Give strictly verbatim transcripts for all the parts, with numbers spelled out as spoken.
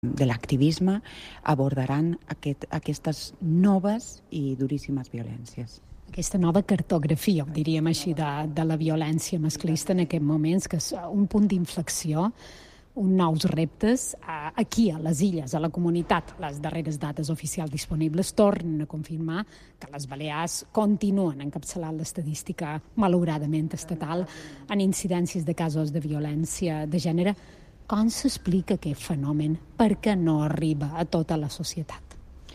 de l'activisme abordaran aquest, aquestes noves i duríssimes violències. Aquesta nova cartografia, diríem així, de, de la violència masclista en aquests moments, que és un punt d'inflexió, uns nous reptes. Aquí, a les illes, a la comunitat, les darreres dades oficials disponibles tornen a confirmar que les Balears continuen encapçalant l'estadística malauradament estatal en incidències de casos de violència de gènere. Com s'explica aquest fenomen? Per què no arriba a tota la societat?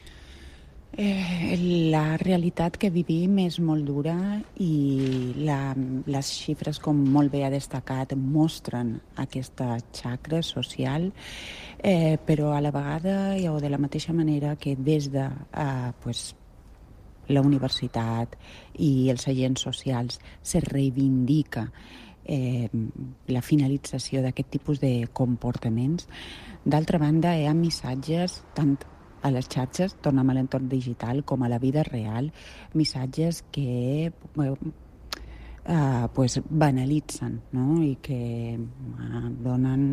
Eh, la realitat que vivim és molt dura i la, les xifres, com molt bé ha destacat, mostren aquesta xacra social, eh, però a la vegada o de la mateixa manera que des de eh, pues, la universitat i els agents socials se reivindica Eh, la finalització d'aquest tipus de comportaments. D'altra banda, hi ha missatges tant a les xarxes, tornem a l'entorn digital, com a la vida real, missatges que eh, eh, pues banalitzen, no? I que eh, donen,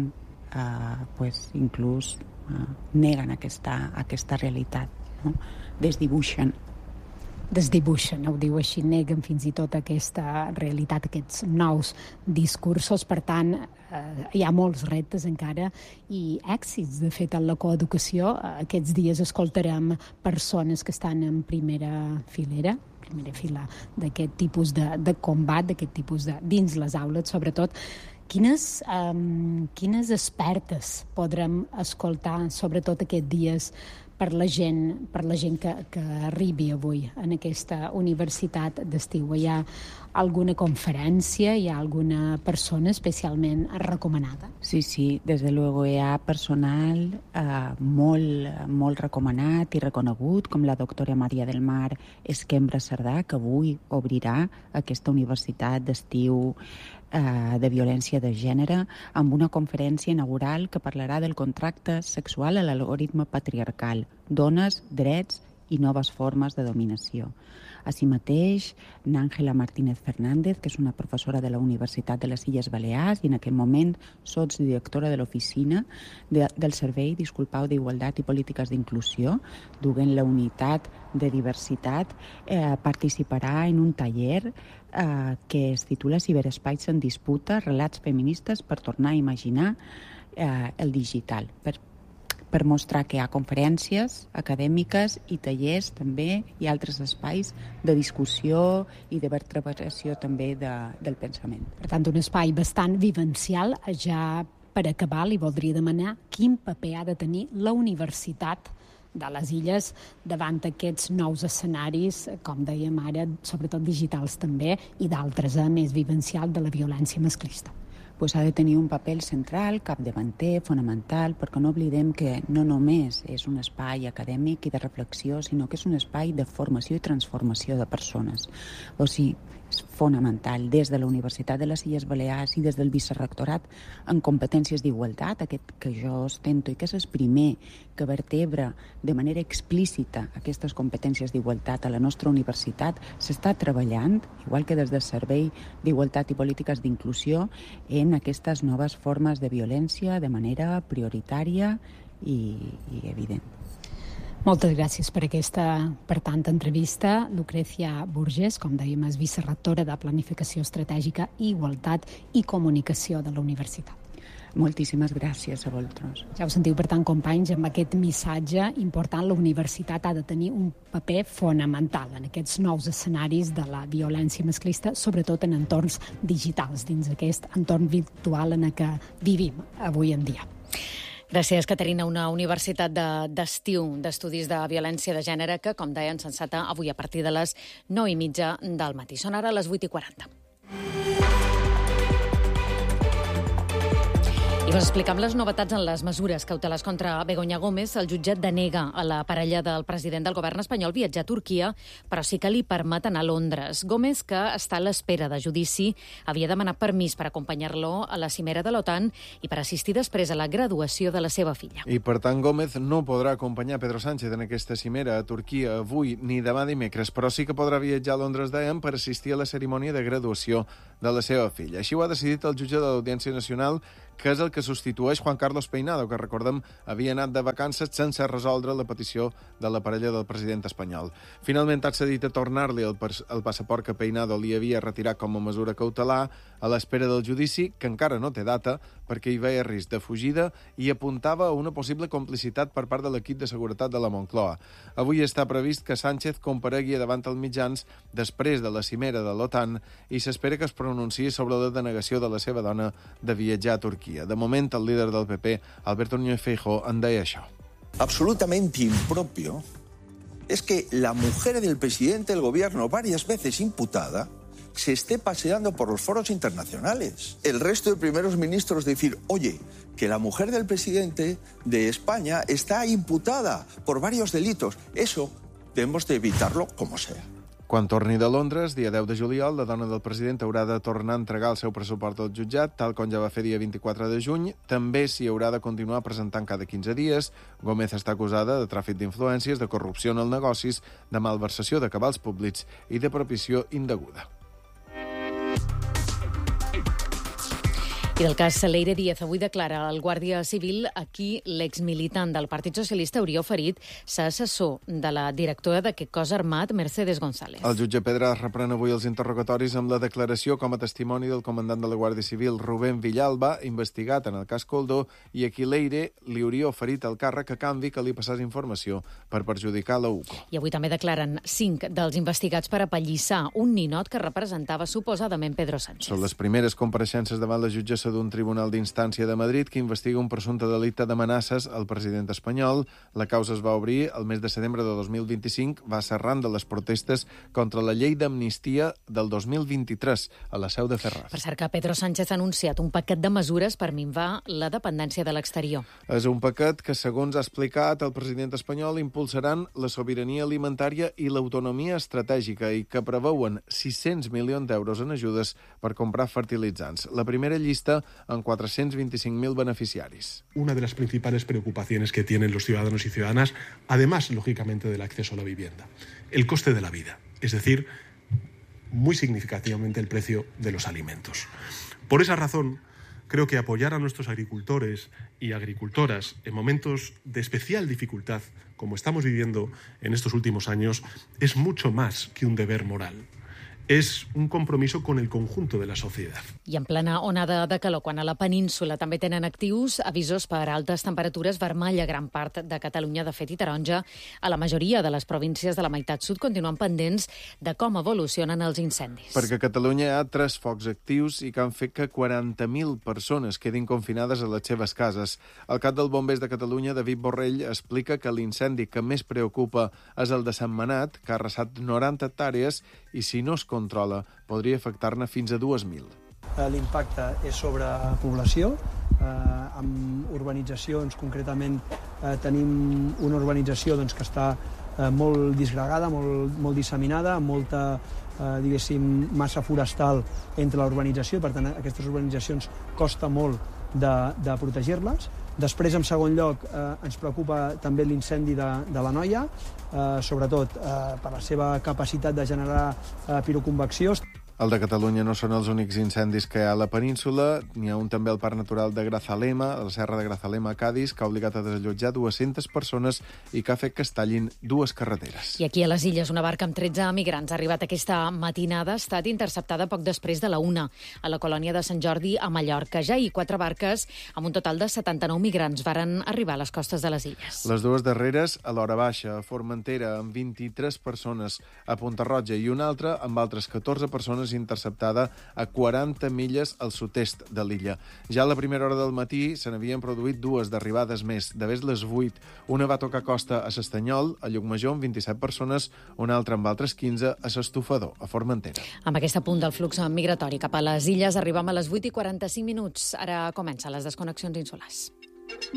eh, pues, inclús eh, neguen aquesta, aquesta realitat, no? Desdibuixen. Desdibuixen, ho diu així, neguen fins i tot aquesta realitat, aquests nous discursos. Per tant, eh, hi ha molts reptes encara i èxits, de fet, en la coeducació. Aquests dies escoltarem persones que estan en primera filera, primera fila d'aquest tipus de, de combat, d'aquest tipus de, dins les aules, sobretot. Quines, um, quines expertes podrem escoltar, sobretot aquests dies, per la gent, per la gent que, que arribi avui en aquesta universitat d'estiu? Hi ha alguna conferència, hi ha alguna persona especialment recomanada? Sí, sí, desde luego hi ha personal eh, molt, molt recomanat i reconegut, com la doctora Maria del Mar Esquembra Cerdà, que avui obrirà aquesta universitat d'estiu eh, de violència de gènere amb una conferència inaugural que parlarà del contracte sexual a l'algoritme patriarcal, dones, drets i noves formes de dominació. Així mateix, n'Àngela Martínez Fernández, que és una professora de la Universitat de les Illes Balears i en aquest moment sotsdirectora de l'oficina de, del Servei, disculpau, d'Igualtat i Polítiques d'Inclusió, duent la unitat de diversitat, eh, participarà en un taller eh, que es titula Ciberespais en disputa, relats feministes per tornar a imaginar eh, el digital, per per mostrar que hi ha conferències acadèmiques i tallers també i altres espais de discussió i de vertebració també de, del pensament. Per tant, un espai bastant vivencial. Ja per acabar, li voldria demanar quin paper ha de tenir la universitat de les Illes davant aquests nous escenaris, com dèiem ara, sobretot digitals també, i d'altres, a més vivencial, de la violència masclista. Pues ha de tenir un paper central, capdavanter, fonamental, perquè no oblidem que no només és un espai acadèmic i de reflexió, sinó que és un espai de formació i transformació de persones. O sigui, és fonamental des de la Universitat de les Illes Balears i des del Vicerrectorat en competències d'igualtat, aquest que jo ostento i que és el primer que vertebra de manera explícita aquestes competències d'igualtat a la nostra universitat. S'està treballant, igual que des del Servei d'Igualtat i Polítiques d'Inclusió, en aquestes noves formes de violència de manera prioritària i, i evident. Moltes gràcies per aquesta, per tanta entrevista. Lucrecia Burgess, com dèiem, és vicerrectora de Planificació Estratègica, Igualtat i Comunicació de la Universitat. Moltíssimes gràcies a vosaltres. Ja ho sentiu, per tant, companys, amb aquest missatge important, la universitat ha de tenir un paper fonamental en aquests nous escenaris de la violència masclista, sobretot en entorns digitals, dins aquest entorn virtual en el que vivim avui en dia. Gràcies, Caterina. Una universitat d'estiu de, d'estudis de violència de gènere que, com deia, sensata avui a partir de les nou i mitja del matí. Són ara les vuit i quaranta. I us explicam les novetats en les mesures cautelars contra Begoña Gómez. El jutjat denega a la parella del president del govern espanyol viatjar a Turquia, però sí que li permet anar a Londres. Gómez, que està a l'espera de judici, havia demanat permís per acompanyar-lo a la cimera de l'OTAN i per assistir després a la graduació de la seva filla. I, per tant, Gómez no podrà acompanyar Pedro Sánchez en aquesta cimera a Turquia avui ni demà dimecres, però sí que podrà viatjar a Londres, dèiem, per assistir a la cerimònia de graduació de la seva filla. Així ho ha decidit el jutge de l'Audiència Nacional, que és el que substitueix Juan Carlos Peinado, que, recordem, havia anat de vacances sense resoldre la petició de la parella del president espanyol. Finalment ha accedit a tornar-li el, el passaport que Peinado li havia retirat com a mesura cautelar a l'espera del judici, que encara no té data, perquè hi veia risc de fugida i apuntava a una possible complicitat per part de l'equip de seguretat de la Moncloa. Avui està previst que Sánchez comparegui davant els mitjans després de la cimera de l'OTAN i s'espera que es pronunciï sobre la denegació de la seva dona de viatjar a Turquia. De moment, el líder del P P, Alberto Núñez Feijóo, en deia això. Absolutamente impropio es que la mujer del presidente del gobierno, varias veces imputada, se esté paseando por los foros internacionales. El resto de primeros ministros decir, oye, que la mujer del presidente de España está imputada por varios delitos. Eso debemos de evitarlo como sea. Quan torni de Londres, dia deu de juliol, la dona del president haurà de tornar a entregar el seu passaport al jutjat, tal com ja va fer dia vint-i-quatre de juny. També s'hi haurà de continuar presentant cada quinze dies. Gómez està acusada de tràfic d'influències, de corrupció en els negocis, de malversació de cabals públics i de propiciació indeguda. I del cas Leire Díaz, avui declara el Guàrdia Civil a qui l'exmilitant del Partit Socialista hauria oferit ser assessor de la directora d'aquest cos armat, Mercedes González. El jutge Pedra reprèn avui els interrogatoris amb la declaració com a testimoni del comandant de la Guàrdia Civil, Rubén Villalba, investigat en el cas Coldo, i a qui Leire li hauria oferit el càrrec a canvi que li passés informació per perjudicar la U C O. I avui també declaren cinc dels investigats per apallissar un ninot que representava suposadament Pedro Sánchez. Són les primeres compareixences davant la jutgessa d'un tribunal d'instància de Madrid que investiga un presumpte delicte d'amenaces al president espanyol. La causa es va obrir el mes de setembre de dos mil vint-i-cinc, va ser arran de les protestes contra la llei d'amnistia del dos mil vint-i-tres a la seu de Ferraz. Per cert que Pedro Sánchez ha anunciat un paquet de mesures per minvar la dependència de l'exterior. És un paquet que, segons ha explicat el president espanyol, impulsaran la sobirania alimentària i l'autonomia estratègica i que preveuen sis-cents milions d'euros en ajudes per comprar fertilitzants. La primera llista en cuatrocientos veinticinco mil beneficiaris. Una de las principales preocupaciones que tienen los ciudadanos y ciudadanas, además, lógicamente, del acceso a la vivienda, el coste de la vida, es decir, muy significativamente el precio de los alimentos. Por esa razón, creo que apoyar a nuestros agricultores y agricultoras en momentos de especial dificultad, como estamos viviendo en estos últimos años, es mucho más que un deber moral. És un compromís con el conjunto de la societat. I en plena onada de calor, quan a la península també tenen actius avisos per altes temperatures, vermell a gran part de Catalunya, de fet, i taronja a la majoria de les províncies de la meitat sud, continuen pendents de com evolucionen els incendis. Perquè a Catalunya hi ha tres focs actius i que han fet que quaranta mil persones quedin confinades a les seves cases. El cap del Bombers de Catalunya, David Borrell, explica que l'incendi que més preocupa és el de Sentmenat, que ha arrasat noranta hectàrees i, si no es controla, podria afectar-ne fins a dues mil. L'impacte és sobre població, eh, amb urbanitzacions, concretament eh, tenim una urbanització doncs, que està eh, molt disgregada, molt, molt disseminada, amb molta eh, diguéssim, massa forestal entre la urbanització, per tant aquestes urbanitzacions costa molt de, de protegir-les. Després, en segon lloc, eh, ens preocupa també l'incendi de, de la Noia, eh, sobretot eh, per la seva capacitat de generar eh, piroconvecció. El de Catalunya no són els únics incendis que hi ha a la península. N'hi ha un també al Parc Natural de Grazalema, a la serra de Grazalema a Cádiz, que ha obligat a desallotjar dues-centes persones i que ha fet que es tallin dues carreteres. I aquí a les Illes, una barca amb tretze migrants ha arribat aquesta matinada, ha estat interceptada poc després de la una a la colònia de Sant Jordi a Mallorca. Ja hi quatre barques amb un total de setanta-nou migrants varen arribar a les costes de les Illes. Les dues darreres a l'Hora Baixa, a Formentera, amb vint-i-tres persones, a Pontarroja, i una altra amb altres catorze persones interceptada a quaranta milles al sud-est de l'illa. Ja a la primera hora del matí se n'havien produït dues d'arribades més. De vés les vuit, una va tocar costa a s'Estanyol, a Llucmajor, amb vint-i-set persones, una altra amb altres quinze a s'Estufador, a Formentera. Amb aquest punt del flux migratori cap a les Illes arribam a les vuit i quaranta-cinc minuts. Ara comencen les desconnexions insulars.